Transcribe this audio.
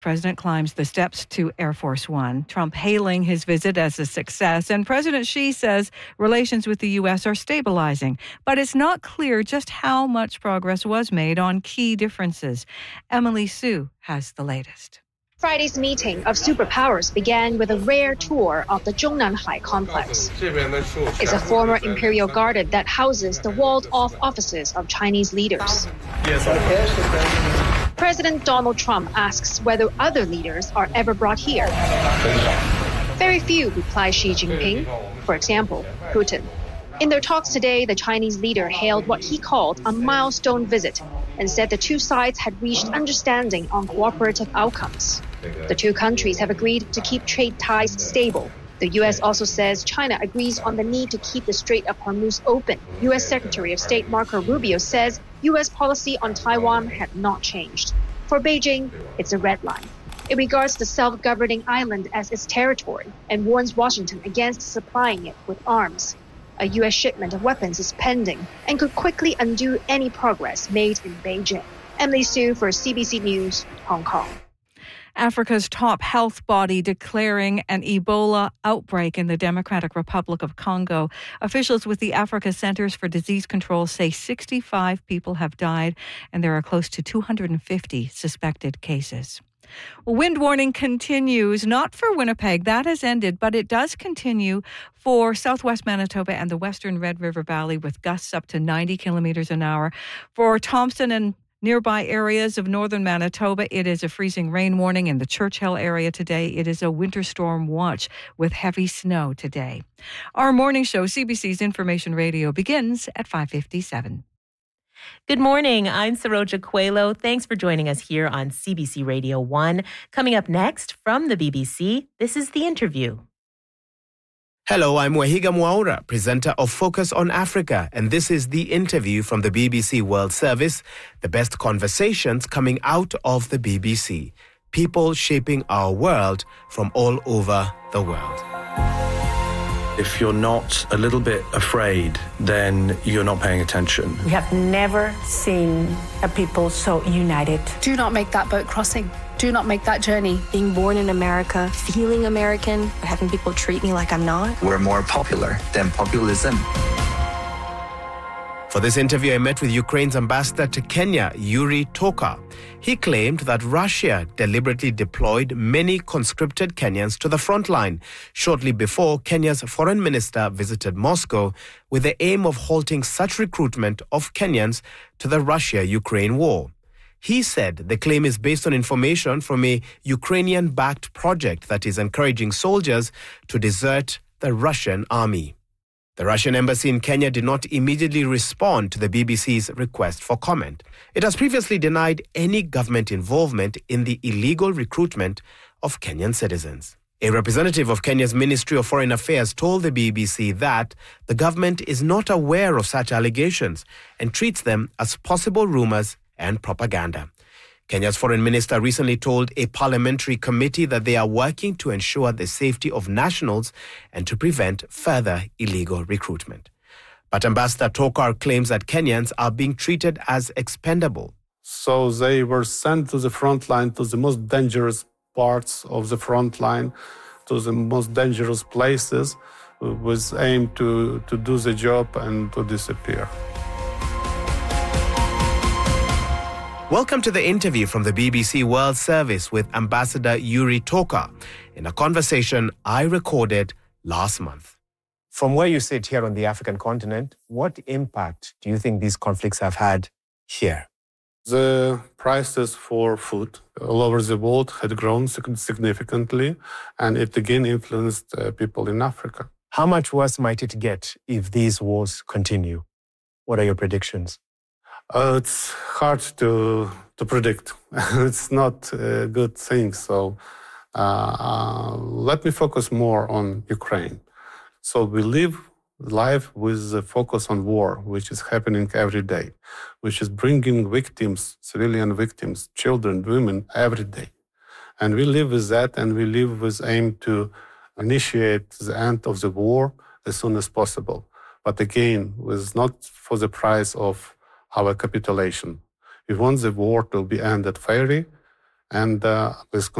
President climbs the steps to Air Force One, Trump hailing his visit as a success, and President Xi says relations with the U.S. are stabilizing. But it's not clear just how much progress was made on key differences. Emily Su has the latest. Friday's meeting of superpowers began with a rare tour of the Zhongnanhai complex. It's a former imperial garden that houses the walled-off offices of Chinese leaders. President Donald Trump asks whether other leaders are ever brought here. Very few, replies Xi Jinping. For example, Putin. In their talks today, the Chinese leader hailed what he called a milestone visit and said the two sides had reached understanding on cooperative outcomes. The two countries have agreed to keep trade ties stable. The U.S. also says China agrees on the need to keep the Strait of Hormuz open. U.S. Secretary of State Marco Rubio says U.S. policy on Taiwan had not changed. For Beijing, it's a red line. It regards the self-governing island as its territory and warns Washington against supplying it with arms. A U.S. shipment of weapons is pending and could quickly undo any progress made in Beijing. Emily Su for CBC News, Hong Kong. Africa's top health body declaring an Ebola outbreak in the Democratic Republic of Congo. Officials with the Africa Centers for Disease Control say 65 people have died and there are close to 250 suspected cases. Well, wind warning continues, not for Winnipeg, that has ended, but it does continue for southwest Manitoba and the western Red River Valley with gusts up to 90 kilometers an hour. For Thompson and nearby areas of northern Manitoba, it is a freezing rain warning. In the Churchill area today, it is a winter storm watch with heavy snow today. Our morning show, CBC's Information Radio, begins at 5:57. Good morning. I'm Saroja Coelho. Thanks for joining us here on CBC Radio 1. Coming up next from the BBC, this is The Interview. Hello, I'm Wahiga Mwaura, presenter of Focus on Africa, and this is The Interview from the BBC World Service, the best conversations coming out of the BBC. People shaping our world from all over the world. If you're not a little bit afraid, then you're not paying attention. We have never seen a people so united. Do not make that boat crossing. Do not make that journey. Being born in America, feeling American, having people treat me like I'm not. We're more popular than populism. For this interview, I met with Ukraine's ambassador to Kenya, Yuri Toka. He claimed that Russia deliberately deployed many conscripted Kenyans to the front line shortly before Kenya's foreign minister visited Moscow with the aim of halting such recruitment of Kenyans to the Russia-Ukraine war. He said the claim is based on information from a Ukrainian-backed project that is encouraging soldiers to desert the Russian army. The Russian embassy in Kenya did not immediately respond to the BBC's request for comment. It has previously denied any government involvement in the illegal recruitment of Kenyan citizens. A representative of Kenya's Ministry of Foreign Affairs told the BBC that the government is not aware of such allegations and treats them as possible rumors and propaganda. Kenya's foreign minister recently told a parliamentary committee that they are working to ensure the safety of nationals and to prevent further illegal recruitment. But Ambassador Tokar claims that Kenyans are being treated as expendable. So they were sent to the front line, to the most dangerous parts of the front line, to the most dangerous places, with aim to do the job and to disappear. Welcome to the interview from the BBC World Service with Ambassador Yuri Toka in a conversation I recorded last month. From where you sit here on the African continent, what impact do you think these conflicts have had here? The prices for food all over the world had grown significantly, and it again influenced people in Africa. How much worse might it get if these wars continue? What are your predictions? It's hard to predict. It's not a good thing. So let me focus more on Ukraine. So we live life with the focus on war, which is happening every day, which is bringing victims, civilian victims, children, women, every day. And we live with that, and we live with aim to initiate the end of the war as soon as possible. But again, with not for the price of our capitulation. We want the war to be ended fairly and with